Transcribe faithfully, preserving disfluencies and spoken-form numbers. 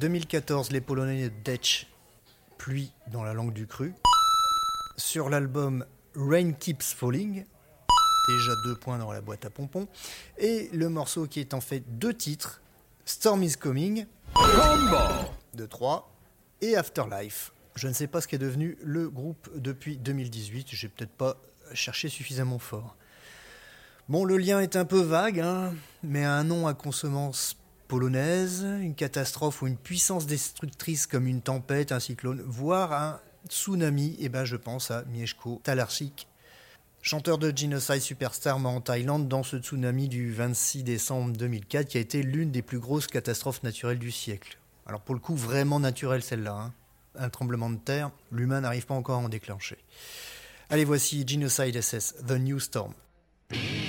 deux mille quatorze, les Polonais de Dech, Pluie dans la langue du cru. Sur l'album Rain Keeps Falling, déjà deux points dans la boîte à pompons. Et le morceau qui est en fait deux titres, Storm is Coming, de trois, et Afterlife. Je ne sais pas ce qu'est devenu le groupe depuis deux mille dix-huit, j'ai peut-être pas cherché suffisamment fort. Bon, le lien est un peu vague, hein, mais un nom à consonance polonaise, une catastrophe ou une puissance destructrice comme une tempête, un cyclone, voire un tsunami, et ben je pense à Mieszko Talarczyk, chanteur de Genocide Superstar mort en Thaïlande dans ce tsunami du vingt-six décembre deux mille quatre qui a été l'une des plus grosses catastrophes naturelles du siècle. Alors pour le coup, vraiment naturelle celle-là, hein. Un tremblement de terre, l'humain n'arrive pas encore à en déclencher. Allez, voici Genocide S S, The New Storm.